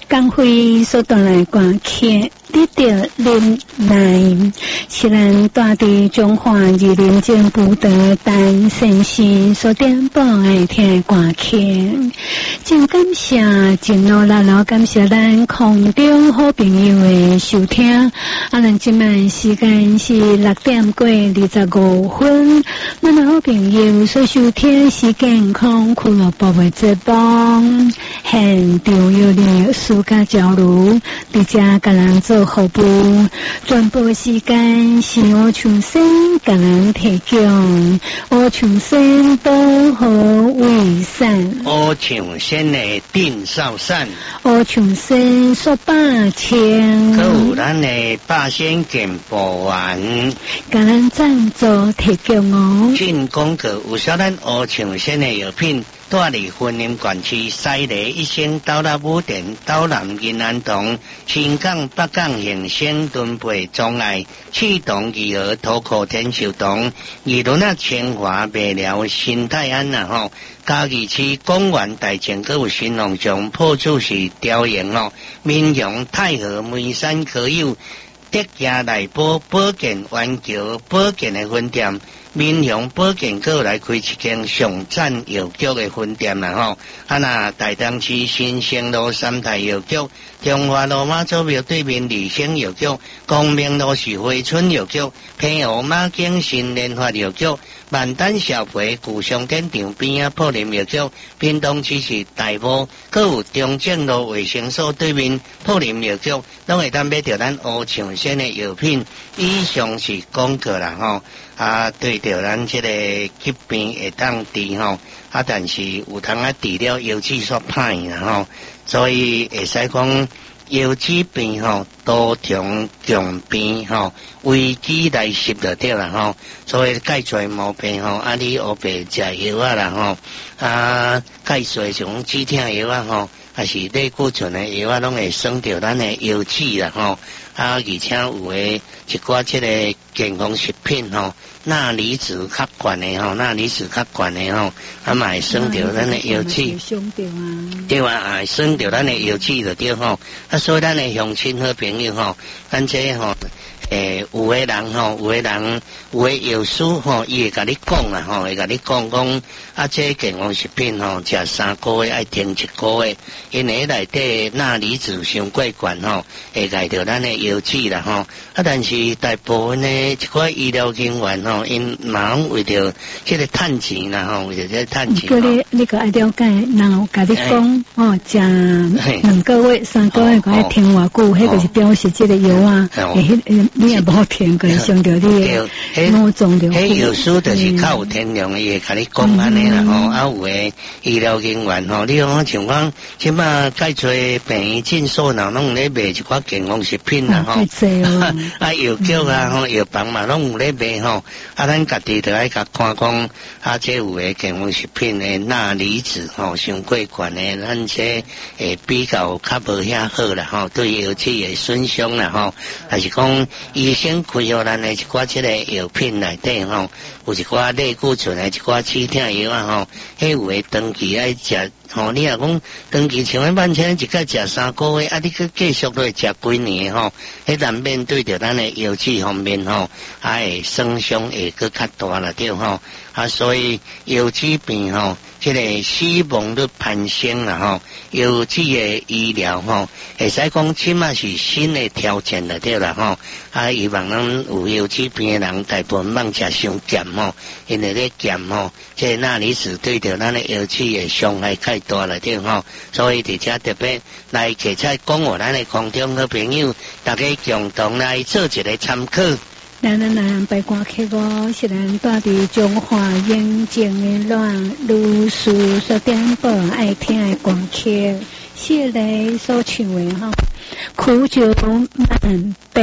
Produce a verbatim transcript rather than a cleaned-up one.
工会所带来歌曲，你着忍耐，是咱住伫中华二林政部的陈先生所点播爱听的歌曲。真感谢，真努力了，感谢咱空中好朋友的收听。啊，咱今晚时间是六点过二十五分，咱好朋友所收听是健康俱乐部的节目，现场有你私家交流，伫遮甲人做服务，全部时间是我重新甲人提供，我重新都好为善， 我重新的定少善， 我重新说百千， 还有咱的百仙健保丸， 甲人赞助提供哦。 进广告有小咱我重新的药品。住伫云林县区西里一星斗六武店斗南银安堂新港北港恒星敦培障碍启动二号土库天寿堂二轮啊清华卖了新泰安啊吼嘉义市公园大前阁有新隆上破处是雕营哦民雄太和梅山可有德家来宝保健环球保健的分店民雄保健阁来开一间上赞药局的分店啦吼，啊那大东市新生路三大药局、中华罗马祖庙对面李星药局、光明路是花春药局、平湖马景新联发药局、万丹小培古商店场边啊普林药局、屏东市是大埔，阁有中正路卫生所对面普林药局，拢会当买到咱乌长线的药品。以上是广告啦吼。啊，对着咱这个疾病会当治吼，啊，但是有通啊治了腰子煞歹啦吼，所以会使讲腰子病吼多重重病吼，危机来袭就对啦吼，所以介侪毛病吼，啊你黑白食药啊啦吼，啊介侪种止痛药啊吼，还是类固醇的药啊，拢会省着咱的腰子啦吼。啊，而且有诶一寡即个健康食品吼，钠离子较悬诶吼，钠离子较悬诶吼，啊嘛会省着咱诶腰子，对啊，啊省着咱诶腰子就对吼。啊，所以咱诶乡亲好朋友吼，咱这吼。诶，有诶人吼，有诶人，有诶药师吼，伊会甲你讲啦吼，会甲你讲讲啊，这健康食品吼，食三个月爱停一个月，因为内底钠离子伤过悬吼，会害着咱诶腰子啦吼。啊，但是大部分诶一寡医疗人员吼，因忙为着即个趁钱啦吼，为着即个趁钱。 叫你你个爱了解，然后甲你讲哦，食两个月、三个月，爱停偌久，迄个是表示即个药啊，迄你也无听过，伤着你诶脑中着。 迄药师就是较有天良，伊会甲你讲安尼啦吼。啊，有诶医疗人员吼，你讲像讲即摆介侪病院诊所呐，拢咧卖一寡健康食品啦吼。啊，药局啊吼，药房嘛拢有咧卖吼。啊，咱家己着爱甲看讲，啊，这有诶健康食品诶钠离子吼，伤过悬诶，咱这会比较较无遐好啦吼，对腰子诶损伤啦吼，还是讲。医生开予咱的一寡即个药品内底吼，有一寡类固醇的一寡止痛药啊吼，迄有诶长期爱食吼，你若讲长期像迄万千一个食三个月，啊，你去继续落食几年吼，迄难免对着咱的腰子方面吼，啊会损伤会搁较大啦对吼，啊所以腰子病吼。即个死亡率攀升啦吼，腰子的医疗吼，会使讲起码是新的挑战了对啦吼。啊，希望咱有腰子病的人，大部分莫食伤咸吼，因为咧咸吼，即个钠离子对着咱的腰子的伤害太大了对吼。所以伫遮特别来提出讲互咱的空中好朋友，大家共同来做一个参考。 咱咱咱白歌曲歌是咱住伫中华永靖的乱律师所点播爱听的歌曲，是个所唱的吼，苦酒慢